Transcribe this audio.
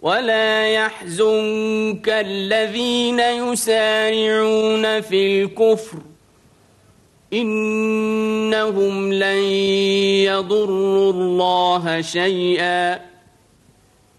ولا يحزنك الذين يسارعون في الكفر إنهم لن يضروا الله شيئا